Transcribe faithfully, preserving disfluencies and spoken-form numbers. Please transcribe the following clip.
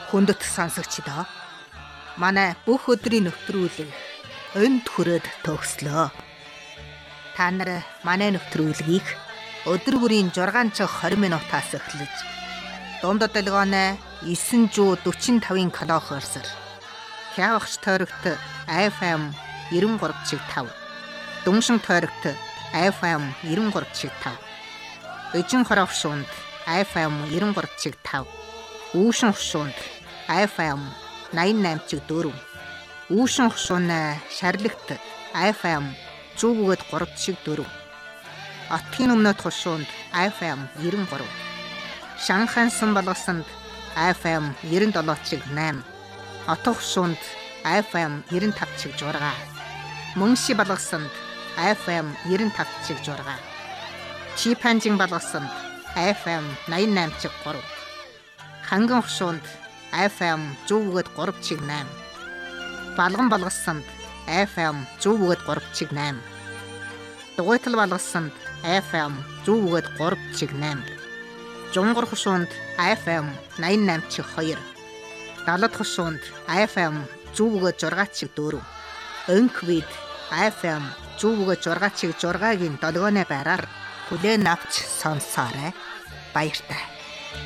Хүндэт сонсогчдоо манай бүх өдрийн нөтрүүлэг өнд хүрээд төгслөө. Та нар манай нөтрүүлгийг өдөр бүрийн шуургаан цаг двадцать минутаас эхлэж дундад долгионой нine forty-five килохерцээр хявагч тойрогт эф эм ninety-three чиг five, дүншин тойрогт эф эм ninety-three чиг five, Эжин хоровшуунд эф эм ninety-three чиг five, Үүшин хушуунд эф эм ninety-nine чиг four, Үүшин хушууны шарлагт эф эм one oh three чиг four, Отгийн өмнөд хушуунд эф эм ninety-three, Шанхайсан болгосонд эф эм ninety-seven чиг eight, Отго хушуунд эф эм ninety-five чиг six, Мөнши болгосонд эф эм ninety-five чиг six, Чипанжин болгосонд эф эм ninety-nine чиг three, Ханган хушуунд эф эм one oh three чиг eight, Балган болгосонд эф эм one oh three чиг eight, Дугуйтал болгосонд эф эм one oh three чиг eight, Жунгар хушуунд эф эм ninety-nine чиг two, Далад хушуунд эф эм one oh six чиг four, Өнквид эф эм one oh six чиг six-гийн долгионы байраар хүлээн авч сонсоорой. Баяртай.